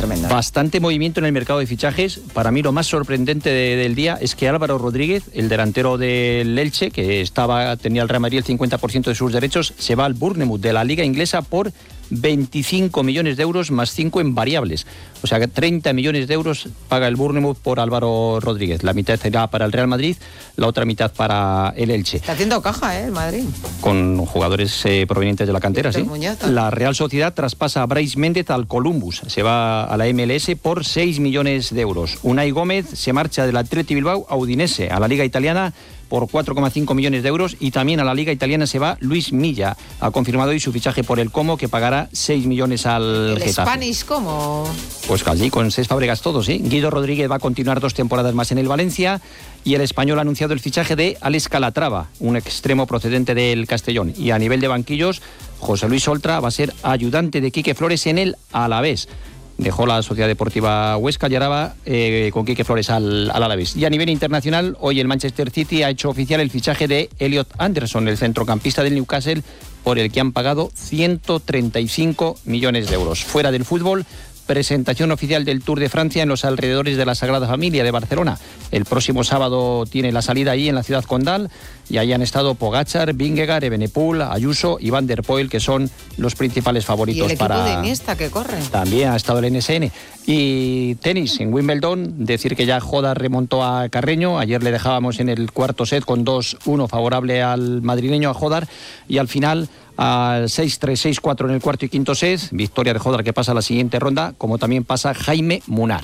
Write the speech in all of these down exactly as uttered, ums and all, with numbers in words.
tremenda. Bastante movimiento en el mercado de fichajes. Para mí lo más sorprendente de, del día es que Álvaro Rodríguez, el delantero del Elche, que estaba tenía el Real Madrid el cincuenta por ciento de sus derechos, se va al Bournemouth de la Liga Inglesa por veinticinco millones de euros más cinco en variables. O sea que treinta millones de euros paga el Bournemouth por Álvaro Rodríguez. La mitad será para el Real Madrid, la otra mitad para el Elche. Está haciendo caja, ¿eh? El Madrid. Con jugadores eh, provenientes de la cantera, sí. La Real Sociedad traspasa a Brais Méndez al Columbus. Se va a la M L S por seis millones de euros. Unai Gómez se marcha del Athletic Bilbao a Udinese, a la Liga Italiana, por cuatro coma cinco millones de euros, y también a la Liga Italiana se va Luis Milla. Ha confirmado hoy su fichaje por el Como, que pagará seis millones al ¿El Getafe. Spanish Como? Pues allí con seis Fábregas todos, ¿sí? Guido Rodríguez va a continuar dos temporadas más en el Valencia, y el Español ha anunciado el fichaje de Alex Calatrava, un extremo procedente del Castellón. Y a nivel de banquillos, José Luis Oltra va a ser ayudante de Quique Flores en el Alavés. Dejó la Sociedad Deportiva Huesca y ahora va eh, con Quique Flores al, al Alavés. Y a nivel internacional, hoy el Manchester City ha hecho oficial el fichaje de Elliot Anderson, el centrocampista del Newcastle, por el que han pagado ciento treinta y cinco millones de euros. Fuera del fútbol, presentación oficial del Tour de Francia en los alrededores de la Sagrada Familia de Barcelona. El próximo sábado tiene la salida ahí en la ciudad condal, y ahí han estado Pogačar, Vingegaard, Evenepoel, Ayuso y Van der Poel, que son los principales favoritos. ¿Y el equipo para... de Iniesta que corre? También ha estado el N S N. Y tenis en Wimbledon, decir que ya Joda remontó a Carreño. Ayer le dejábamos en el cuarto set con dos uno favorable al madrileño, a Jodar, y al final al seis tres, seis cuatro en el cuarto y quinto set, victoria de Jodar, que pasa a la siguiente ronda, como también pasa Jaime Munar.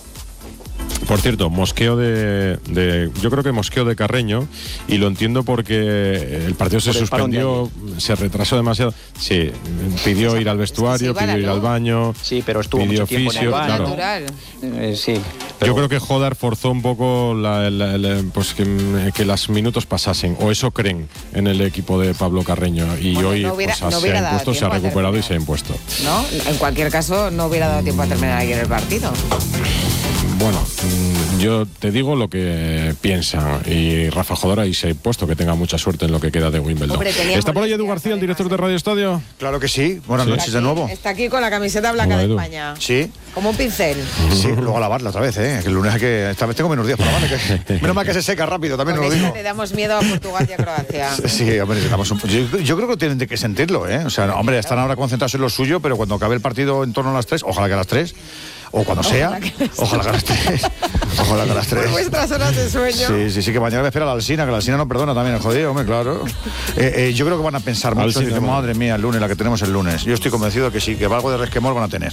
Por cierto, mosqueo de, de... Yo creo que mosqueo de Carreño, y lo entiendo porque el partido se Por el suspendió, se retrasó demasiado. Sí, pidió ir al vestuario, es que sí, pidió ir al baño. Sí, pero estuvo pidió mucho tiempo fisio, en el baño. claro. Natural. Eh, sí. Pero yo creo que Jodar forzó un poco la, la, la, pues que, que los minutos pasasen, o eso creen en el equipo de Pablo Carreño, y Bueno, hoy no hubiera, pues, no se ha impuesto, se ha recuperado y se ha impuesto. ¿No? En cualquier caso, no hubiera dado tiempo a terminar ayer el partido. Bueno, yo te digo lo que piensan, y Rafa Jodar ahí se ha puesto, que tenga mucha suerte en lo que queda de Wimbledon. Hombre, ¿Está por ahí Edu García, el director de Radio Estadio? Claro que sí. Buenas Sí. noches de nuevo. Está aquí con la camiseta blanca Hola, de Edu. España. Sí. Como un pincel. Sí, luego a lavarla otra vez, ¿eh? Que el lunes hay que... Esta vez tengo menos días para lavarla. Que... Menos mal que se seca rápido, también os Porque lo si digo. le damos miedo a Portugal y a Croacia. Sí, hombre, le damos un... yo, yo creo que tienen que sentirlo, ¿eh? O sea, no, hombre, están ahora concentrados en lo suyo, pero cuando acabe el partido en torno a las tres, ojalá que a las tres, o cuando Ojalá sea, que- ojalá que a las tres. Ojalá que a las tres. Por vuestras horas de sueño. Sí, sí, sí, que mañana me espera la Alsina, que la Alsina no perdona también, el jodido, hombre, claro. Eh, eh, yo creo que van a pensar mucho, Alsina, y dicen, madre. madre mía, el lunes, la que tenemos el lunes. Yo estoy convencido que sí, que algo de resquemor van a tener.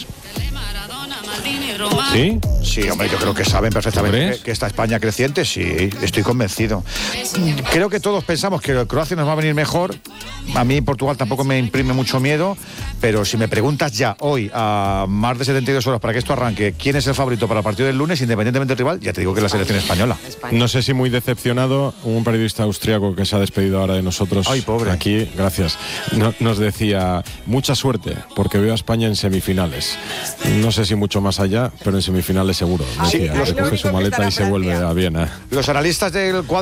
¿Sí? Sí, hombre, yo creo que saben perfectamente ¿Crees? que, que está España creciente, sí, estoy convencido. Creo que todos pensamos que Croacia nos va a venir mejor. A mí Portugal tampoco me imprime mucho miedo, pero si me preguntas ya hoy, a más de setenta y dos horas para que esto arranque, quién es el favorito para el partido del lunes, independientemente del rival, ya te digo que es la selección española. España. No sé si muy decepcionado, un periodista austriaco que se ha despedido ahora de nosotros. Ay, pobre. Aquí, gracias. No- nos decía, mucha suerte, porque veo a España en semifinales. No sé si mucho más allá, pero en semifinales seguro. Sí, Decía, lo que único coge su que maleta estará y se vuelve Francia. a Viena. Los analistas del cuadro